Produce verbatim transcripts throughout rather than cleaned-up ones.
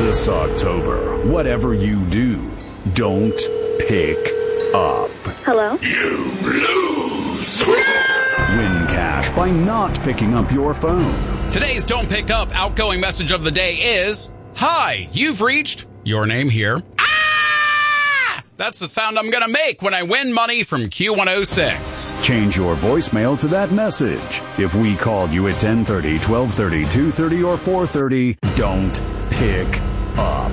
This October, whatever you do, don't pick up. Hello? You lose! Win cash by not picking up your phone. Today's Don't Pick Up outgoing message of the day is, Hi, you've reached your name here. Ah! That's the sound I'm going to make when I win money from Q one oh six. Change your voicemail to that message. If we called you at ten thirty, twelve thirty, two thirty, or four thirty, don't pick up.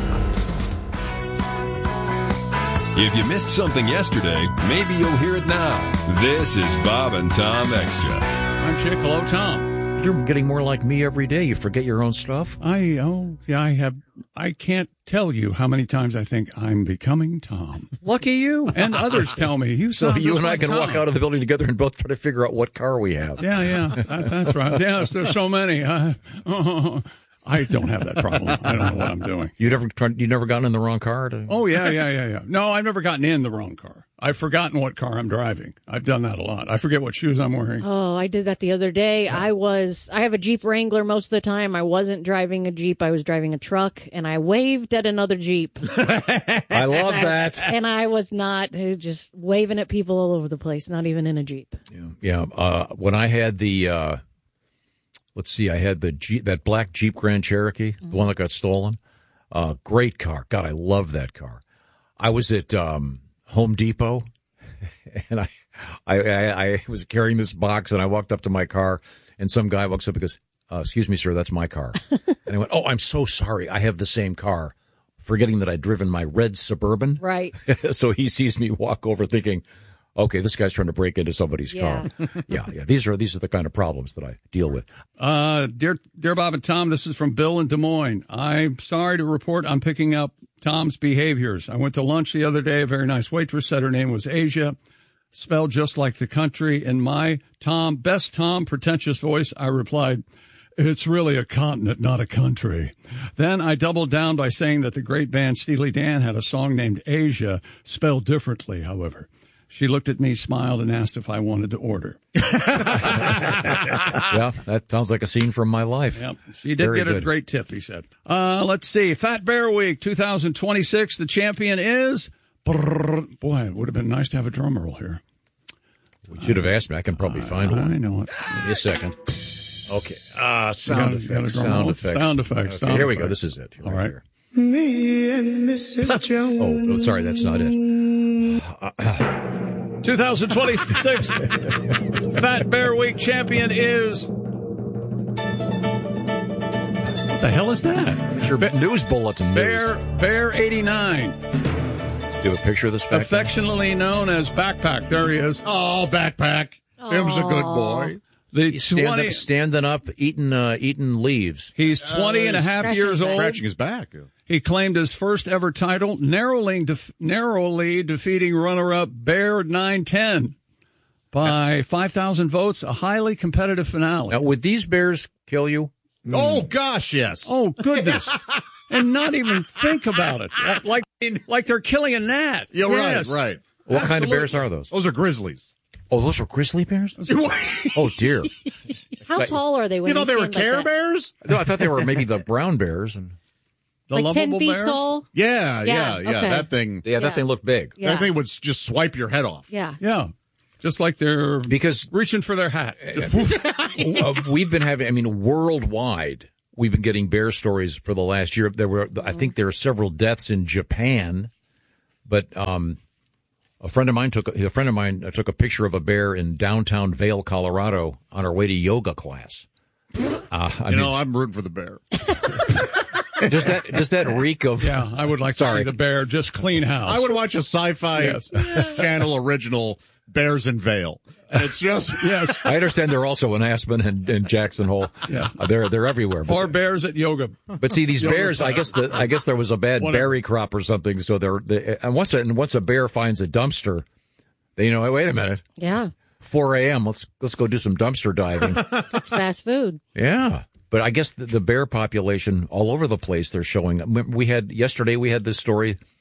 If you missed something yesterday, maybe you'll hear it now. This is Bob and Tom Extra. I'm Chick. Hello, Tom. You're getting more like me every day. You forget your own stuff. I, oh, yeah, I have, I can't tell you how many times I think I'm becoming Tom. Lucky you. And others tell me, you So sound you just and I like can Tom. walk out of the building together and both try to figure out what car we have. Yeah, yeah, that, that's right. Yes, there's so many. Uh, oh, I don't have that problem. I don't know what I'm doing. You never tried, you never gotten in the wrong car? To... Oh, yeah, yeah, yeah, yeah. No, I've never gotten in the wrong car. I've forgotten what car I'm driving. I've done that a lot. I forget what shoes I'm wearing. Oh, I did that the other day. I was, I have a Jeep Wrangler most of the time. I wasn't driving a Jeep. I was driving a truck, and I waved at another Jeep. I love that. And I was not uh, just waving at people all over the place, not even in a Jeep. Yeah. yeah uh, when I had the, uh, let's see, I had the Jeep, that black Jeep Grand Cherokee, mm-hmm. the one that got stolen. Uh, great car. God, I love that car. I was at um, Home Depot, and I, I, I, I was carrying this box, and I walked up to my car, and some guy walks up and goes, uh, excuse me, sir, that's my car. And I went, oh, I'm so sorry. I have the same car, forgetting that I'd driven my red Suburban. Right. So he sees me walk over thinking, okay, this guy's trying to break into somebody's Yeah. car. Yeah, yeah. These are these are the kind of problems that I deal with. Uh, dear, dear Bob and Tom, this is from Bill in Des Moines. I'm sorry to report I'm picking up Tom's behaviors. I went to lunch the other day. A very nice waitress said her name was Asia, spelled just like the country. In my Tom, best Tom pretentious voice, I replied, it's really a continent, not a country. Then I doubled down by saying that the great band Steely Dan had a song named Asia, spelled differently, however. She looked at me, smiled, and asked if I wanted to order. Yeah, that sounds like a scene from my life. Yep. She did Very get a good. great tip, he said. Uh, let's see. Fat Bear Week twenty twenty-six. The champion is... Brrr, boy, it would have been nice to have a drum roll here. We should have asked me. I can probably find I one. know it. Give me a second. Okay. Ah, sound You got a- you got a effects. drum Sound roll? effects. Sound effects, Okay, sound here we go. effects. This is it. All right. Here. Me and Missus Jones. Oh, oh, sorry, that's not it. twenty twenty-six Fat Bear Week champion is... What the hell is that? Your news bulletin. Bear Bear eighty-nine, News. Do you have a picture of this back there? affectionately known as Backpack. There he is. Oh, Backpack. Him's a good boy. The He's stand twenty up, standing up, eating uh, eating leaves. He's twenty and a half Scratching years his back. old. Scratching his back. He claimed his first ever title, narrowly, def- narrowly defeating runner-up Bear nine ten by five thousand votes, a highly competitive finale. Now, would these bears kill you? Oh, gosh, yes. Oh, goodness. And not even think about it. Like, like they're killing a gnat. Yeah, Yes. right, right. What kind of Absolutely. bears are those? Those are grizzlies. Oh, those are grizzly bears? Oh, dear. How tall are they when You thought they were stand like Care that? Bears? No, I thought they were maybe the brown bears. And The Like ten lovable feet bears? tall? Yeah, yeah, Yeah, yeah. okay. That thing, yeah, that Yeah. thing looked big. Yeah. that thing would s- just swipe your head off. Yeah. Yeah. Just like they're Because reaching for their hat. uh, we've been having, I mean, worldwide, we've been getting bear stories for the last year. There were, I think there are several deaths in Japan, but um, a friend of mine took a friend of mine took a picture of a bear in downtown Vail, Colorado, on her way to yoga class. Uh, I You mean, know, I'm rooting for the bear. does that does that reek of? Yeah, I would like to Sorry. see the bear just clean house. I would watch a sci-fi Yes. channel original, Bears in Vale. It's just, Yes. I understand they're also in Aspen and, and Jackson Hole. Yes. Uh, they're they're everywhere. But, Or bears at yoga. but see, these Yoga bears, I class. guess the I guess there was a bad Whatever. berry crop or something. So they're they, and once a, and once a bear finds a dumpster, they, you know, wait a minute, Yeah. four a.m. Let's let's go do some dumpster diving. It's fast food. Yeah. But I guess the, the bear population all over the place, they're showing. We had yesterday, we had this story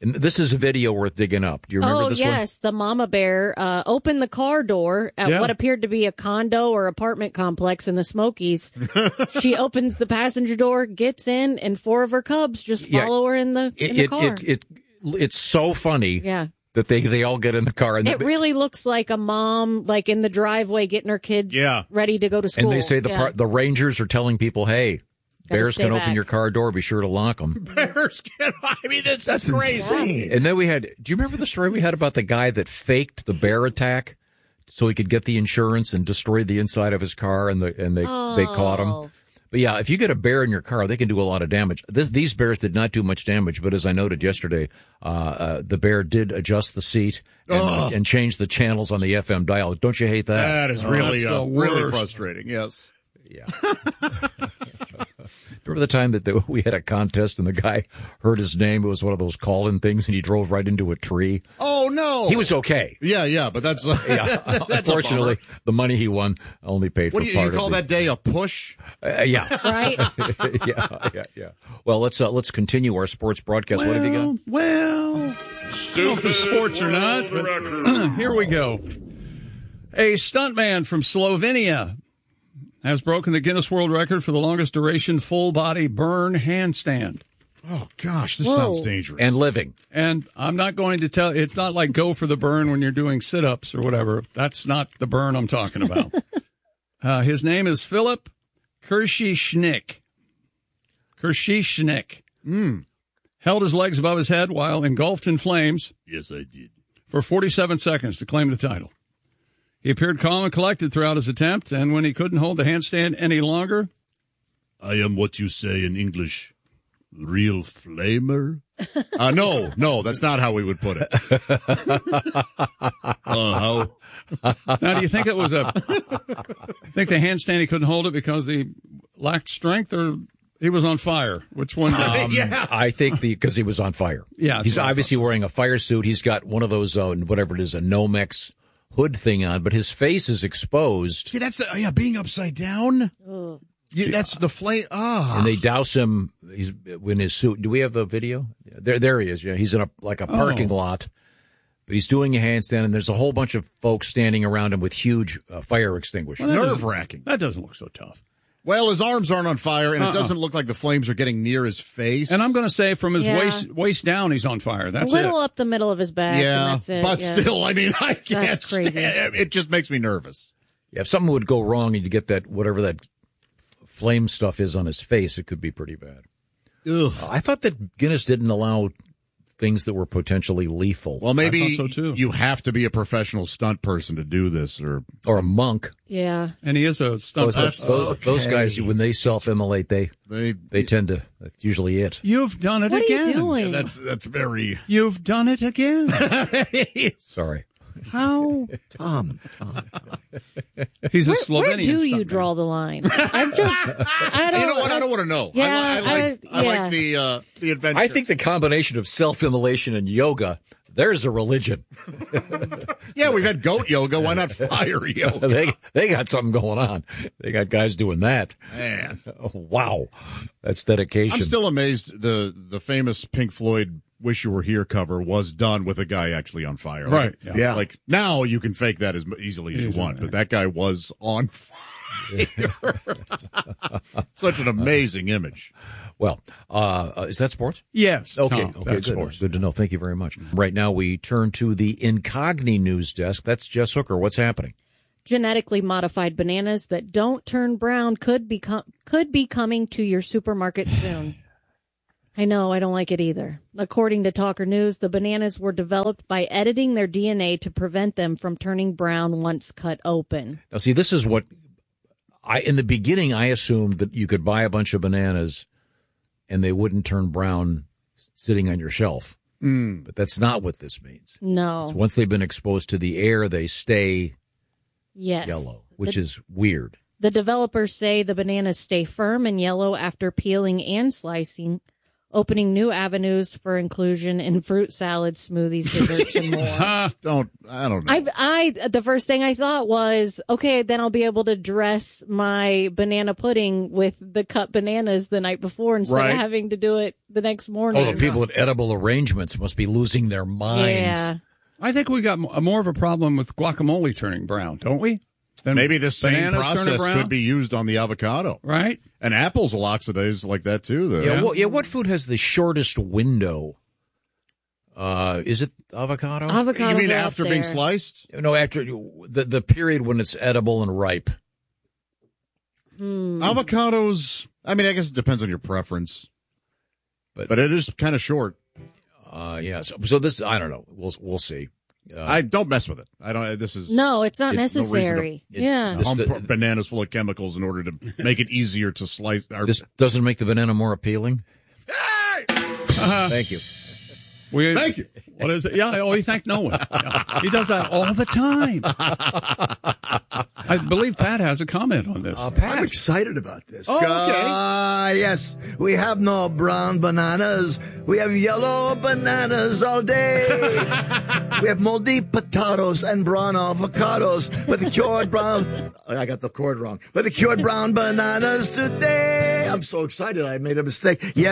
And this is a video worth digging up. Do you remember oh, this yes. The mama bear uh, opened the car door at Yeah. what appeared to be a condo or apartment complex in the Smokies. She opens the passenger door, gets in, and four of her cubs just Yeah. follow her in the, It, in the it, car. it, it, it's so funny yeah. that they, they all get in the car. And It the, really looks like a mom, like in the driveway, getting her kids Yeah. ready to go to school. and they say the Yeah. par- the Rangers are telling people, hey, Gotta bears stay can open back. your car door. Be sure to lock them. Bears can, I mean, this is crazy. And then we had, do you remember the story we had about the guy that faked the bear attack so he could get the insurance and destroyed the inside of his car, and the and they they caught him? Oh. But yeah, if you get a bear in your car, they can do a lot of damage. This, these bears did not do much damage, but as I noted yesterday, uh, uh, the bear did adjust the seat and, and change the channels on the F M dial. Don't you hate that? That is Oh, really, that's uh, the really worst. frustrating. Yes. Yeah. Remember the time that the, we had a contest and the guy heard his name? It was one of those call-in things, and he drove right into a tree. Oh no. He was okay. Yeah, yeah, but that's uh, Yeah. that's Unfortunately, the money he won only paid What for do you, part you call of that day a push? the, uh, yeah. Right? yeah, yeah, yeah. Well, let's uh, let's continue our sports broadcast. What have you got? Well, I don't know if it's sports or not, but here we go. A stuntman from Slovenia has broken the Guinness World Record for the longest duration full-body burn handstand. Oh gosh, this Whoa. sounds dangerous. And living. And I'm not going to tell, it's not like go for the burn when you're doing sit-ups or whatever. That's not the burn I'm talking about. uh, his name is Philip Kirschishnik. Kirschishnik. Mm. Held his legs above his head while engulfed in flames Yes, I did. for forty-seven seconds to claim the title. He appeared calm and collected throughout his attempt, and when he couldn't hold the handstand any longer, I am what you say in English, real flamer. Uh, no, no, that's not how we would put it. uh, how? now do you think it was a, I think the handstand he couldn't hold it because he lacked strength, or he was on fire? Which one? Did, Um, Yeah. I think the because he was on fire. Yeah, He's that's what I obviously wearing a fire suit. He's got one of those, uh, whatever it is, a Nomex hood thing on, but his face is exposed. See, that's, uh, yeah, being upside down. Yeah, that's the flame. Ah. And they douse him. He's in his suit. Do we have the video? There, there he is. Yeah, he's in a like a parking Oh. lot, but he's doing a handstand, and there's a whole bunch of folks standing around him with huge uh, fire extinguishers. Well, that nerve doesn't- wracking. That doesn't look so tough. Well, his arms aren't on fire, and Uh-uh. it doesn't look like the flames are getting near his face. And I'm going to say from his Yeah. waist waist down, he's on fire. A That's little it. up the middle of his back. yeah, and that's it. but yeah. still, I mean, I can't That's crazy. stand it. Just makes me nervous. Yeah, if something would go wrong and you get that whatever that flame stuff is on his face, it could be pretty bad. Ugh. I thought that Guinness didn't allow things that were potentially lethal. Well, maybe I thought so, too. you have to be a professional stunt person to do this, or or a monk. Yeah. And he is a stunt. Those, those, those guys, when they self-immolate, they they. they tend to. That's usually it. You've done it What are again. you doing? That's that's very. You've done it again. Sorry. How? Tom, Tom. He's a Where, Slovenian. where do you stuntman. draw the line? I'm just. I don't. You know what? I don't want to know. Yeah, I, li- I like I- I, yeah. like the uh, the adventure. I think the combination of self-immolation and yoga, there's a religion. yeah, we've had goat yoga. Why not fire yoga? they they got something going on. They got guys doing that. Man, Wow, that's dedication. I'm still amazed. The the famous Pink Floyd "Wish You Were Here" cover was done with a guy actually on fire. Right, Like, yeah. Like now you can fake that as easily as you Easily, want, but right. that guy was on fire. Such an amazing image. Well, uh, uh, is that sports? Yes. Okay, Tom, okay, that's good. sports. Good to know. Thank you very much. Right now, we turn to the Incogni news desk. That's Jess Hooker. What's happening? Genetically modified bananas that don't turn brown could become could be coming to your supermarket soon. I know, I don't like it either. According to Talker News, the bananas were developed by editing their D N A to prevent them from turning brown once cut open. Now, see, this is what I, in the beginning, I assumed that you could buy a bunch of bananas and they wouldn't turn brown sitting on your shelf. Mm. But that's not what this means. No. So once they've been exposed to the air, they stay Yes. yellow, which the, is weird. The developers say the bananas stay firm and yellow after peeling and slicing opening new avenues for inclusion in fruit salads, smoothies, desserts, and more. Don't, I don't know. I, I, the first thing I thought was, okay, then I'll be able to dress my banana pudding with the cut bananas the night before instead Right. of having to do it the next morning. Oh, the people at Edible Arrangements must be losing their minds. Yeah. I think we got mo- more of a problem with guacamole turning brown, don't we? Than Maybe the same bananas turning process brown? could be used on the avocado. Right? And apples will oxidize like that, too. though. Yeah, well, yeah, what food has the shortest window? Uh, is it avocado? Avocados You mean are up after being there. sliced? No, after the the period when it's edible and ripe. Hmm. Avocados, I mean, I guess it depends on your preference. But- But, it is kind of short. Uh, yeah. So, so this, I don't know. We'll we'll see. Uh, I don't mess with it. I don't. This is No, it's not It- no reason to- necessary. it- yeah. This- pump the- bananas full of chemicals in order to make it easier to slice. Or, This doesn't make the banana more appealing. Thank you. We, Thank you. What is it? Yeah, oh, he thanked no one. Yeah. He does that all the time. I believe Pat has a comment on this. Uh, Pat, I'm excited about this. Oh, okay. Ah, yes. We have no brown bananas. We have yellow bananas all day. We have moldy potatoes and brown avocados with the cured brown. I got the chord wrong. With the cured brown bananas today. I'm so excited. I made a mistake. Yes.